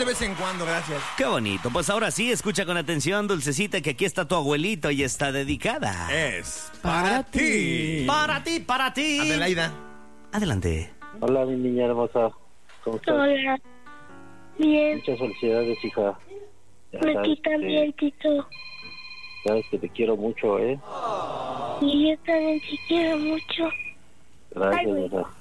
vez en cuando, gracias. Qué bonito. Pues ahora sí, escucha con atención, Dulcecita, que aquí está tu abuelito y está dedicada. Es para ti. Para ti, para ti. Adelaida. Adelante. Hola, mi niña hermosa. ¿Cómo estás? Hola. Bien. Muchas felicidades, hija. Ya A ti sabes también, Tito. sabes que te quiero mucho, ¿eh? Y yo también te quiero mucho. Gracias, Ay, güey. hija.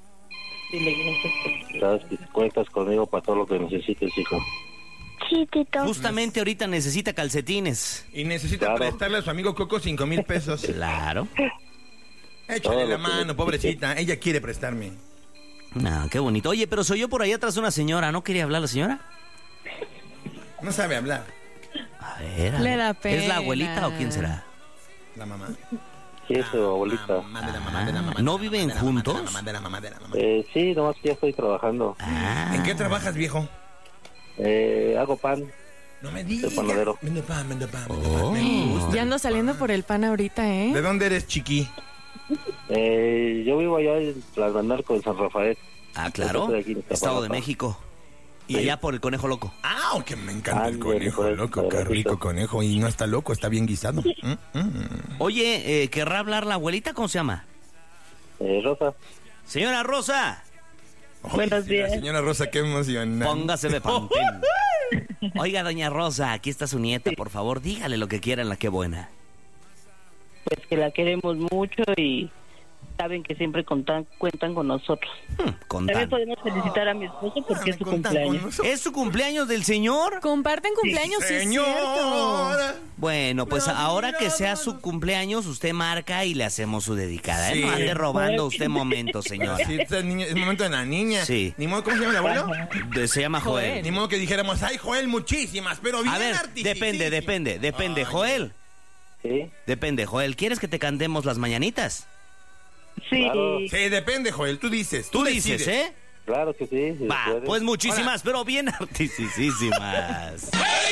Sabes que cuentas conmigo para todo lo que necesites, hijo. Sí, Tito. Justamente ahorita necesita calcetines. Y necesita Claro. prestarle a su amigo Coco 5,000 pesos. Claro. Échale Todo la lo que mano, necesite. pobrecita. Ella quiere prestarme. No, qué bonito. Oye, pero soy yo por ahí atrás de una señora. ¿No quería hablar la señora? No sabe hablar. A ver. a Le ver. da pena. ¿Es la abuelita o quién será? La mamá. ¿Qué es tu abuelita? Mamá de la mamá de la mamá. ¿No viven juntos? De la mamá de la mamá de la mamá. Sí, nomás que ya estoy trabajando. Ah. ¿En qué trabajas, viejo? Hago pan. No me digas. Soy panadero. Vende pan, vende pan, vende Oh. pan. Me gusta. Ya ando saliendo por el pan ahorita, ¿eh? ¿De dónde eres, chiqui? Yo vivo allá en Plasmanarco, en San Rafael. Ah, claro. Estoy aquí en Estado de Iztapalapa. México. ¿Y Allá por el conejo loco. Ah, que me encanta el Ándale, conejo, pues, loco. Qué pobrecito. rico conejo. Y no está loco, está bien guisado. Oye, ¿querrá hablar la abuelita? ¿Cómo se llama? Rosa. Señora Rosa, Buenos Sí, días. la señora Rosa, qué emocionante. póngase de pantén. Oiga, doña Rosa, aquí está su nieta, por favor, dígale lo que quiera en la que buena. Pues que la queremos mucho y saben que siempre cuentan con nosotros. Con También tan- podemos felicitar a mi esposo porque es su Contan con cumpleaños. nosotros. ¿Es su cumpleaños del señor? Comparten cumpleaños, sí es cierto. Señora. Bueno, pues ahora que sea su cumpleaños, usted marca y le hacemos su dedicada, ¿eh? Sí. No ande robando usted momentos, señora. Sí, es momento de la niña. Sí. Ni modo, ¿cómo se llama el abuelo? Se llama Joel. Ni modo que dijéramos, ay, Joel, muchísimas, pero bien A ver, artísticas. depende, Ay. Joel. Sí. Depende, Joel. ¿Quieres que te cantemos las mañanitas? Sí, Claro. Sí, depende, Joel, tú dices. Tú dices, decides. ¿eh? Claro que sí. si Va, puedes. pues muchísimas, pero bien artistísimas.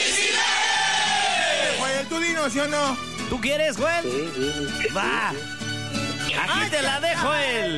Joel, tú dinos, ¿sí o no? ¿Tú quieres, Joel? Sí, sí, sí. Va. Sí, sí. Aquí te la dejo, Joel.